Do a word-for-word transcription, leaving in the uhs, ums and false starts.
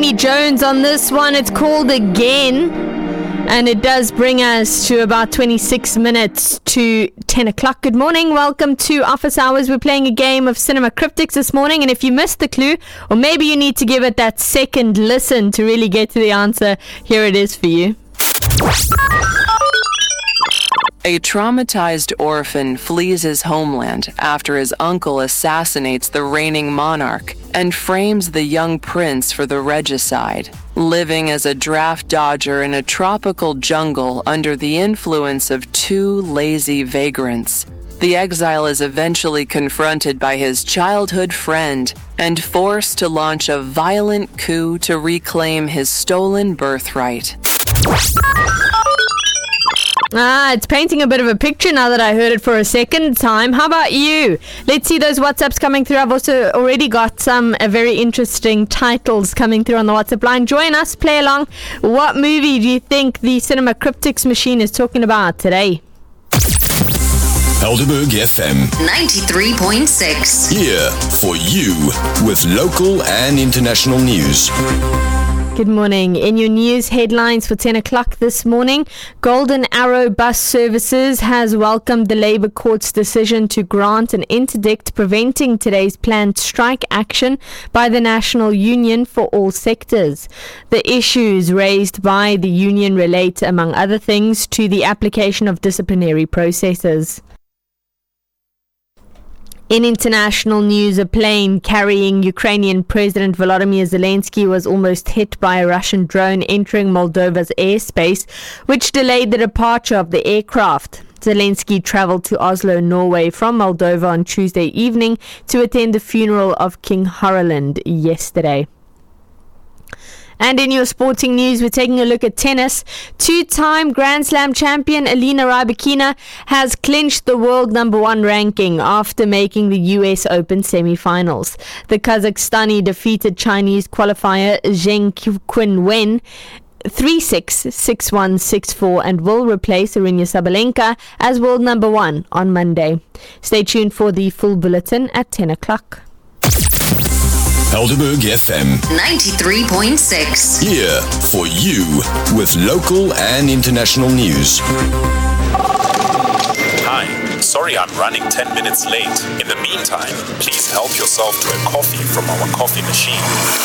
Amy Jones on this one. It's called Again. And it does bring us to about twenty-six minutes to ten o'clock. Good morning. Welcome to Office Hours. We're playing a game of Cinema Cryptics this morning. And if you missed the clue, or maybe you need to give it that second listen to really get to the answer, here it is for you. A traumatized orphan flees his homeland after his uncle assassinates the reigning monarch and frames the young prince for the regicide. Living as a draft dodger in a tropical jungle under the influence of two lazy vagrants, the exile is eventually confronted by his childhood friend and forced to launch a violent coup to reclaim his stolen birthright. Ah, it's painting a bit of a picture now that I heard it for a second time. How about you? Let's see those WhatsApps coming through. I've also already got some uh, very interesting titles coming through on the WhatsApp line. Join us, play along. What movie do you think the Cinema Cryptics machine is talking about today? Helderberg F M ninety-three point six. Here for you with local and international news. Good morning. In your news headlines for ten o'clock this morning, Golden Arrow Bus Services has welcomed the Labour Court's decision to grant an interdict preventing today's planned strike action by the National Union for all sectors. The issues raised by the union relate, among other things, to the application of disciplinary processes. In international news, a plane carrying Ukrainian President Volodymyr Zelensky was almost hit by a Russian drone entering Moldova's airspace, which delayed the departure of the aircraft. Zelensky travelled to Oslo, Norway from Moldova on Tuesday evening to attend the funeral of King Harald yesterday. And in your sporting news, we're taking a look at tennis. Two-time Grand Slam champion Elena Rybakina has clinched the world number one ranking after making the U S Open semi-finals. The Kazakhstani defeated Chinese qualifier Zheng Qinwen three six, six one, six four and will replace Aryna Sabalenka as world number one on Monday. Stay tuned for the full bulletin at ten o'clock. Helderberg F M ninety-three point six. Here for you with local and international news. Hi, sorry I'm running ten minutes late. In the meantime, please help yourself to a coffee from our coffee machine.